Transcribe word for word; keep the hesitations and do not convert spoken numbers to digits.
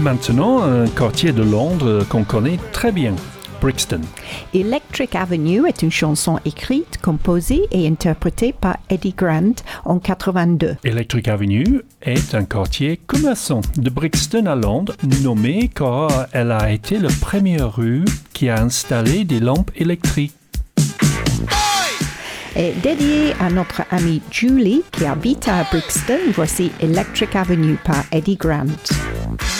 Maintenant, un quartier de Londres qu'on connaît très bien, Brixton. Electric Avenue est une chanson écrite, composée et interprétée par Eddie Grant en quatre-vingt-deux. Electric Avenue est un quartier commerçant de Brixton à Londres, nommé car elle a été la première rue qui a installé des lampes électriques. Et dédié à notre amie Julie qui habite à Brixton, voici Electric Avenue par Eddie Grant.